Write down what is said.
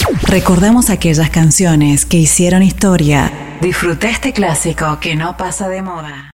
Recordamos aquellas canciones que hicieron historia. Disfruta este clásico que no pasa de moda.